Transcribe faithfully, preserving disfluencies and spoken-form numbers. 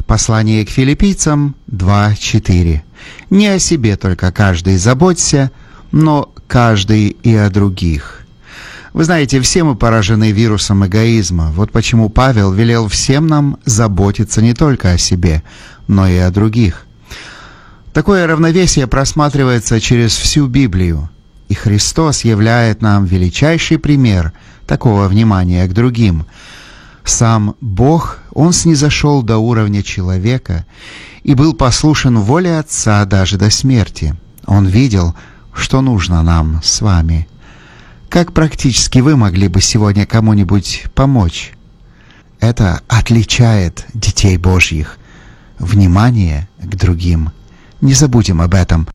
Послание к филиппийцам два четыре. «Не о себе только каждый заботься, но каждый и о других». Вы знаете, все мы поражены вирусом эгоизма. Вот почему Павел велел всем нам заботиться не только о себе, но и о других. Такое равновесие просматривается через всю Библию. И Христос являет нам величайший пример такого внимания к другим. Сам Бог, Он снизошел до уровня человека и был послушен воле Отца даже до смерти. Он видел, что нужно нам с вами. Как практически вы могли бы сегодня кому-нибудь помочь? Это отличает детей Божьих. Внимание к другим. Не забудем об этом.